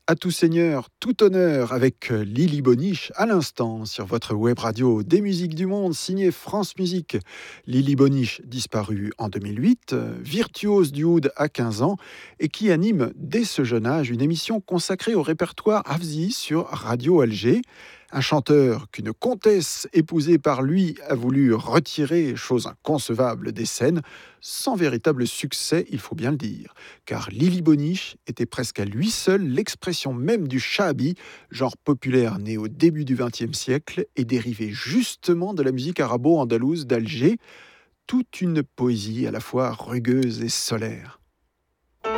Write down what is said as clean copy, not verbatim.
À tout seigneur, tout honneur avec Lily Boniche à l'instant sur votre web radio des musiques du monde signée France Musique. Lily Boniche, disparue en 2008, virtuose du oud à 15 ans et qui anime dès ce jeune âge une émission consacrée au répertoire Hafzi sur Radio Alger. Un chanteur qu'une comtesse épousée par lui a voulu retirer, chose inconcevable, des scènes, sans véritable succès, il faut bien le dire. Car Lily Boniche était presque à lui seul l'expression même du shahabi, genre populaire né au début du XXe siècle et dérivé justement de la musique arabo-andalouse d'Alger, toute une poésie à la fois rugueuse et solaire.